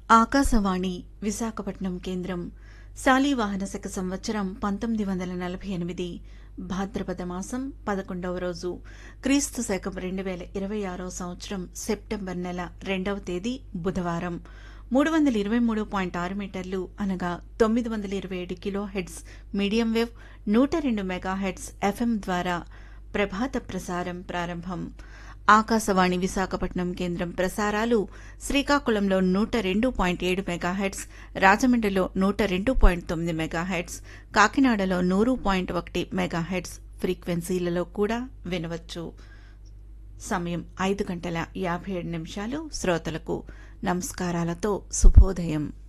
ఆకాశవాణి విశాఖపట్నం కేంద్రం శాలివాహన శక సంవత్సరం 1948 భాద్రపద మాసం 11వ రోజు క్రీస్తు శకం 2026 సంవత్సరం సెప్టెంబర్ నెల 2వ తేదీ బుధవారం 323.6 మీటర్లు అనగా 927 kilo heads medium wave 102 megahertz FM ద్వారా ప్రభాత ప్రసారం ప్రారంభం. ఆకాశవాణి విశాఖపట్నం కేంద్రం ప్రసారాలు శ్రీకాకుళంలో 102.7 మెగాహెడ్స్, రాజమండ్రిలో 102.9 మెగాహెడ్స్, కాకినాడలో 100.1 మెగాహెడ్స్ ఫ్రీక్వెన్సీలలో కూడా వినవచ్చు. సమయం 5 గంటల 57 నిమిషాలు. శ్రోతలకు నమస్కారాలతో శుభోదయం.